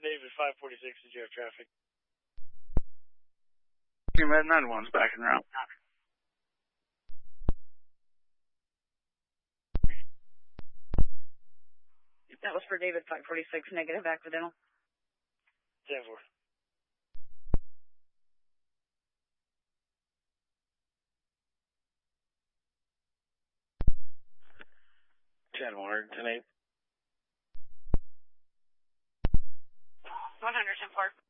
David 546, did you have traffic? Med 91's back en route. That was for David 546, negative accidental. 10-4. Chad Warner, 10-8. 100, 10-4.